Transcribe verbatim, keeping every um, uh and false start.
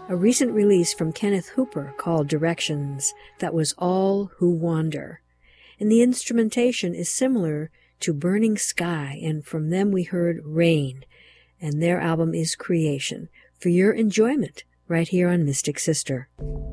a recent release from Kenneth Hooper called Directions that was All Who Wander. And the instrumentation is similar to Burning Sky, and from them we heard Rain, and their album is Creation, for your enjoyment right here on Mystic Sister.